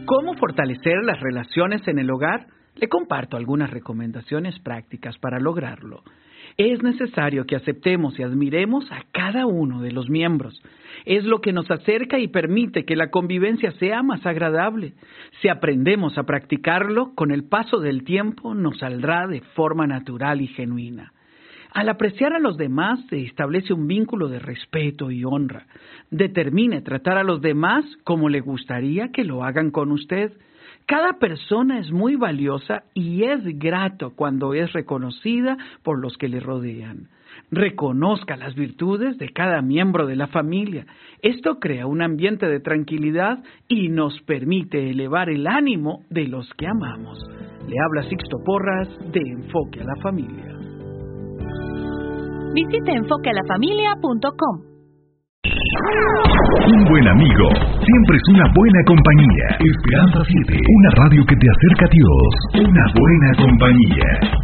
¿Cómo fortalecer las relaciones en el hogar? Le comparto algunas recomendaciones prácticas para lograrlo. Es necesario que aceptemos y admiremos a cada uno de los miembros. Es lo que nos acerca y permite que la convivencia sea más agradable. Si aprendemos a practicarlo, con el paso del tiempo nos saldrá de forma natural y genuina. Al apreciar a los demás se establece un vínculo de respeto y honra. Determine tratar a los demás como le gustaría que lo hagan con usted. Cada persona es muy valiosa y es grato cuando es reconocida por los que le rodean. Reconozca las virtudes de cada miembro de la familia. Esto crea un ambiente de tranquilidad y nos permite elevar el ánimo de los que amamos. Le habla Sixto Porras de Enfoque a la Familia. Visite enfoquealafamilia.com. Un buen amigo siempre es una buena compañía. Esperanza 7, una radio que te acerca a Dios. Una buena compañía.